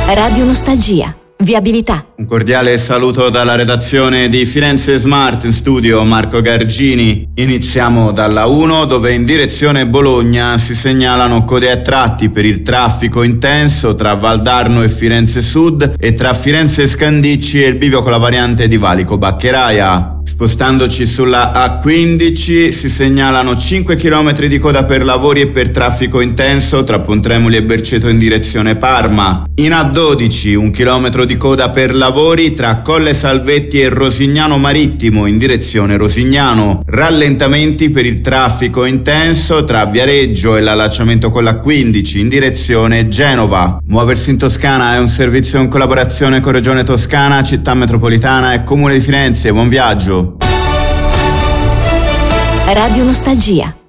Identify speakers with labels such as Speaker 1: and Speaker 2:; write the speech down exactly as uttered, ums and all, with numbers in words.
Speaker 1: Radio Nostalgia. Viabilità.
Speaker 2: Un cordiale saluto dalla redazione di Firenze Smart, in studio Marco Gargini. Iniziamo dalla uno, dove in direzione Bologna si segnalano code a tratti per il traffico intenso tra Valdarno e Firenze Sud e tra Firenze Scandicci e il bivio con la variante di Valico Baccheraia. Spostandoci sulla A quindici si segnalano cinque chilometri di coda per lavori e per traffico intenso tra Pontremoli e Berceto in direzione Parma. In A dodici un chilometro di coda per lavori tra Colle Salvetti e Rosignano Marittimo in direzione Rosignano. Rallentamenti per il traffico intenso tra Viareggio e l'allacciamento con la quindici in direzione Genova. Muoversi in Toscana è un servizio in collaborazione con Regione Toscana, Città Metropolitana e Comune di Firenze. Buon viaggio.
Speaker 1: Radio Nostalgia.